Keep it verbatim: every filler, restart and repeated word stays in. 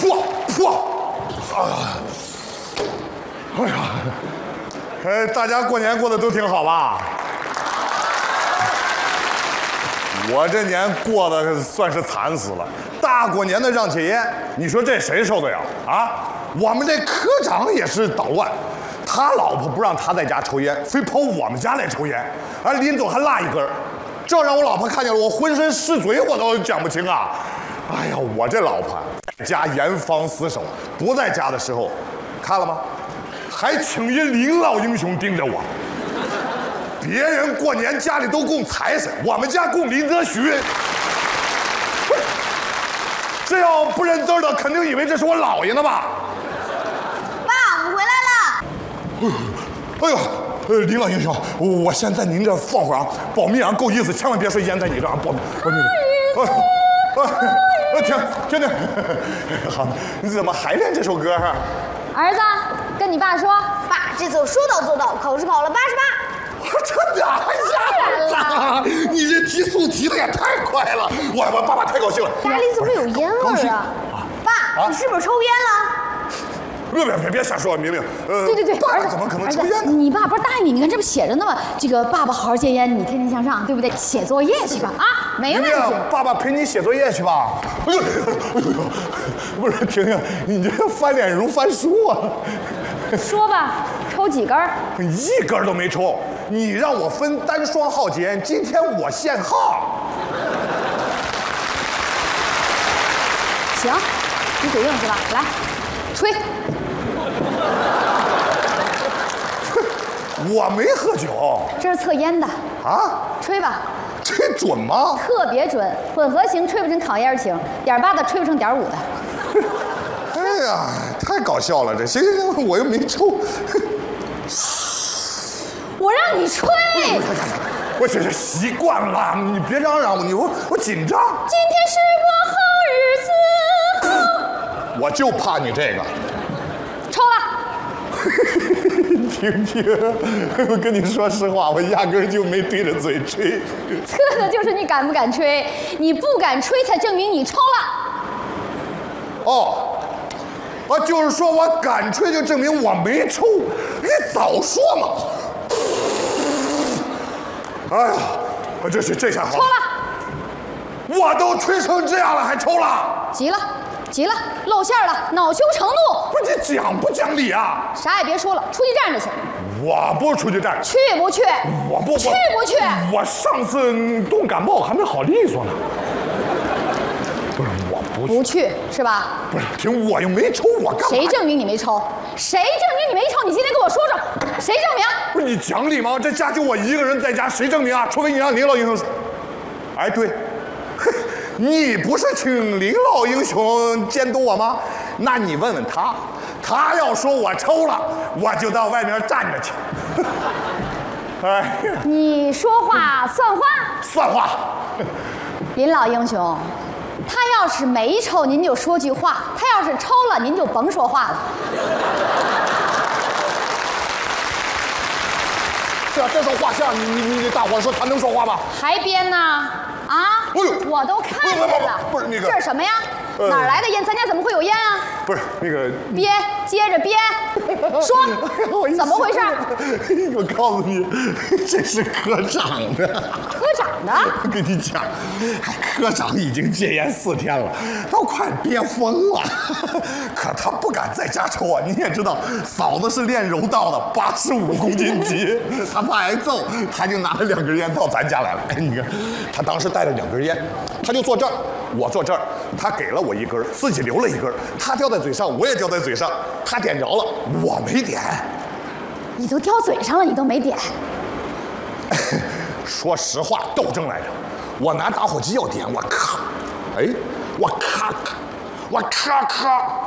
破破！啊！哎呀，哎，大家过年过得都挺好吧？我这年过得算是惨死了，大过年的让戒烟，你说这谁受得了啊？我们这科长也是捣乱，他老婆不让他在家抽烟，非跑我们家来抽烟，而临走还落一根，这让我老婆看见了，我浑身是嘴，我都讲不清啊！哎呀，我这老婆在家严防死守，不在家的时候，看了吗？还请一林老英雄盯着我。别人过年家里都供财神，我们家供林则徐。这要不认字的，肯定以为这是我姥爷呢吧？ 爸，我们回来了。 哎呦，呃，林老英雄，我先在您这放会儿啊，保密啊，够意思，千万别说烟在你这儿，保密。保密。啊，停停停！好，你怎么还练这首歌啊？ 儿子，跟你爸说， 爸，这次我说到做到，考试考了八十八。 真的？哎呀，你这提速提的也太快了！我我爸爸太高兴了。 家里怎么有烟味啊？爸，啊、你是不是抽烟了？ 别别别别瞎说，明明。呃， 对对对， 爸怎么可能抽烟呢？ 你爸不是答应你？你看这不写着呢吗？这个爸爸好好戒烟，你天天向上，对不对？写作业去吧，啊，没问题。 爸爸陪你写作业去吧。哎呦哎呦，不是，婷婷，你这翻脸如翻书啊！ 说吧，抽几根？ 一根都没抽。你让我分单双号间，今天我限号。 行，你嘴硬是吧？来，吹。 我没喝酒。 这是测烟的啊？ 吹吧。 这准吗？ 特别准，混合型吹不成烤烟型，点八的吹不成点五的。 哎呀，太搞笑了！这行行行，我又没抽。 我让你吹。 我这是习惯了，你别嚷嚷我，你我我紧张。 今天是我好日子。 我就怕你这个。 抽了。 婷婷，我跟你说实话，我压根儿就没对着嘴吹。 测的就是你敢不敢吹，你不敢吹才证明你抽了。 哦，啊，就是说我敢吹，就证明我没抽。你早说嘛！哎呀，我这是这下好。 抽了。 我都吹成这样了，还抽了？ 急了。急了，露馅了，恼羞成怒。 不是你讲不讲理啊？ 啥也别说了，出去站着去。 我不出去站， 去不去？ 我不去不去？ 我上次冻感冒还没好利索呢。不是，我不不去是吧？ 不是，听我又没抽，我干嘛？ 谁证明你没抽？谁证明你没抽？你今天跟我说说，谁证明？ 不是你讲理吗？这家就我一个人在家，谁证明啊？除非你让林老英雄。哎，对。你不是请林老英雄监督我吗？那你问问他，他要说我抽了，我就到外面站着去。哎， 你说话算话？ 算话。 林老英雄，他要是没抽，您就说句话；他要是抽了，您就甭说话了。 这这首画像，你你你大伙说他能说话吗？ 还编呢？啊！ 哎呦， 我都看见了。 不是那个， 这是什么呀？呃、哪儿来的烟？咱家怎么会有烟啊？ 不是那个编，接着编，说怎么回事？ 我告诉你，这是科长的。 科长的？ 我跟你讲，科长已经戒烟四天了，都快憋疯了。可他不敢在家抽啊！你也知道，嫂子是练柔道的，八十五公斤级，他怕挨揍，他就拿了两根烟到咱家来了。哎，你看，他当时带了两根烟，他就坐这儿，我坐这儿，他给了我一根，自己留了一根，他叼在嘴上，我也叼在嘴上，他点着了，我没点。 你都叼嘴上了，你都没点。 说实话，斗争来着。我拿打火机要点，我咔，哎，我咔咔，我咔咔，